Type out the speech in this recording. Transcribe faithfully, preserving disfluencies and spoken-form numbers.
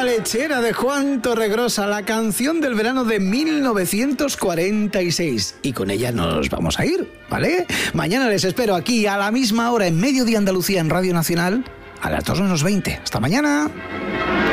lechera de Juan Torregrosa, la canción del verano de mil novecientos cuarenta y seis. Y con ella nos vamos a ir, ¿vale? Mañana les espero aquí a la misma hora en Mediodía Andalucía en Radio Nacional a las dos menos veinte. ¡Hasta mañana!